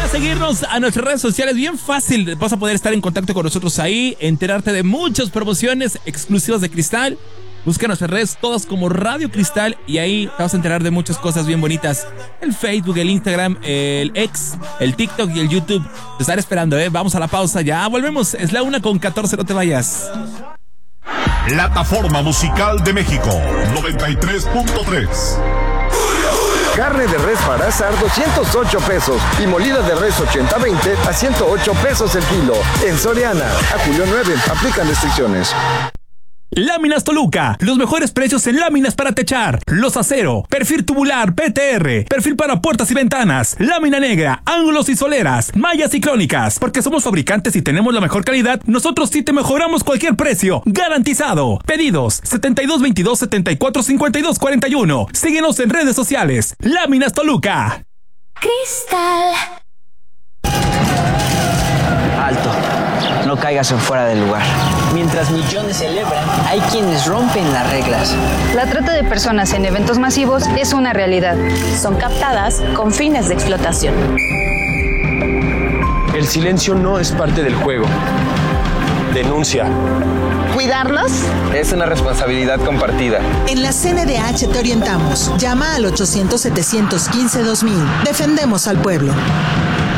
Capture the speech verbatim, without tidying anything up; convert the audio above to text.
seguirnos a nuestras redes sociales, bien fácil. Vas a poder estar en contacto con nosotros ahí, enterarte de muchas promociones exclusivas de Cristal. Busca nuestras redes todas como Radio Cristal y ahí te vas a enterar de muchas cosas bien bonitas. El Facebook, el Instagram, el X, el TikTok y el YouTube. Te estaré esperando, ¿eh? Vamos a la pausa, ya volvemos. Es la una con catorce, no te vayas. Plataforma Musical de México, noventa y tres punto tres. Carne de res para asar doscientos ocho pesos y molida de res ochenta veinte a ciento ocho pesos el kilo. En Soriana, a julio nueve, aplican restricciones. Láminas Toluca, los mejores precios en láminas para techar, los acero, perfil tubular P T R, perfil para puertas y ventanas, lámina negra, ángulos y soleras, mallas ciclónicas, porque somos fabricantes y tenemos la mejor calidad, nosotros sí te mejoramos cualquier precio, garantizado. Pedidos setenta y dos veintidós setenta y cuatro cincuenta y dos cuarenta y uno. Síguenos en redes sociales. Láminas Toluca. Cristal. Alto. No caigas en fuera del lugar. Mientras millones celebran, hay quienes rompen las reglas. La trata de personas en eventos masivos es una realidad. Son captadas con fines de explotación. El silencio no es parte del juego. Denuncia. ¿Cuidarlos? Es una responsabilidad compartida. En la C N D H te orientamos. Llama al ochocientos setecientos quince dos mil. Defendemos al pueblo.